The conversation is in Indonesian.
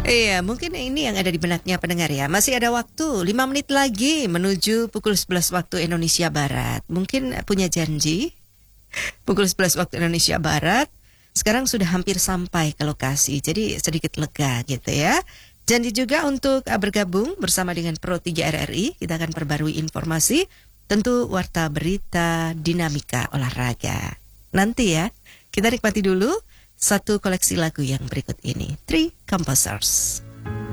Iya, mungkin ini yang ada di benaknya pendengar ya. Masih ada waktu, 5 menit lagi menuju pukul 11 waktu Indonesia Barat. Mungkin punya janji, pukul 11 waktu Indonesia Barat, sekarang sudah hampir sampai ke lokasi. Jadi sedikit lega gitu ya. Janji juga untuk bergabung bersama dengan Pro 3 RRI. Kita akan perbarui informasi, tentu warta berita, dinamika olahraga. Nanti ya, kita nikmati dulu satu koleksi lagu yang berikut ini. Three Composers.